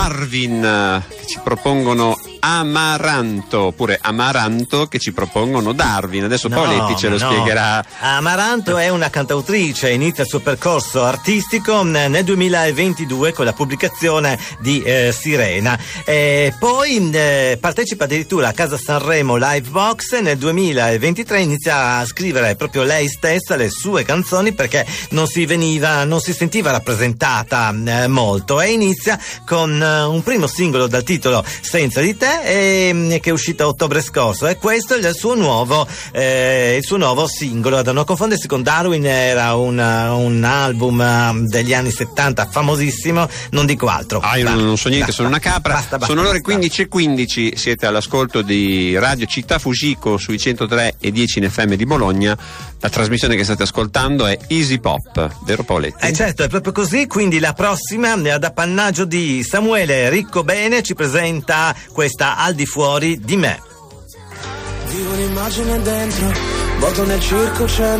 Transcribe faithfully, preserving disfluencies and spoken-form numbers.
Darwin che ci propongono Amaranto, oppure Amaranto che ci propongono Darwin. Adesso no, Paoletti ce lo no. spiegherà. Amaranto è una cantautrice, inizia il suo percorso artistico nel duemilaventidue con la pubblicazione di eh, Sirena. E poi eh, partecipa addirittura a Casa Sanremo Livebox e nel duemilaventitré inizia a scrivere proprio lei stessa le sue canzoni perché non si veniva, non si sentiva rappresentata eh, molto, e inizia con eh, un primo singolo dal titolo Senza di te, e, che è uscito a ottobre scorso, e questo è il suo nuovo eh, il suo nuovo singolo. Da non confondersi con Darwin, era un, un album degli anni settanta famosissimo, non dico altro. Ah, io basta, non so niente, basta, sono una capra. basta, basta, sono le ore basta. quindici e quindici, siete all'ascolto di Radio Città Fujiko sui centotré e dieci in F M di Bologna. La trasmissione che state ascoltando è Easy Pop, vero Paoletti? Eh certo, è proprio così. Quindi la prossima, ad appannaggio di Samuele Riccobene, ci presenta questa Al di fuori di me. Vivo un'immagine dentro, vuoto nel circo, c'è